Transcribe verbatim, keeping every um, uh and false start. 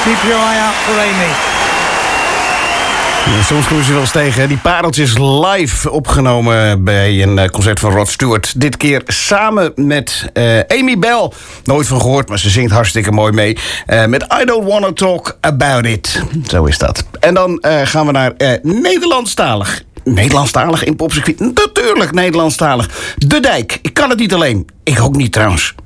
Keep your eye out for Amy. Ja, soms komen ze wel eens tegen, hè? Die pareltjes live opgenomen bij een concert van Rod Stewart. Dit keer samen met uh, Amy Bell. Nooit van gehoord, maar ze zingt hartstikke mooi mee. Uh, met I Don't Wanna Talk About It. Zo is dat. En dan uh, gaan we naar uh, Nederlandstalig. Nederlandstalig in Popcircuit? Natuurlijk Nederlandstalig. De Dijk. Ik kan het niet alleen. Ik ook niet trouwens.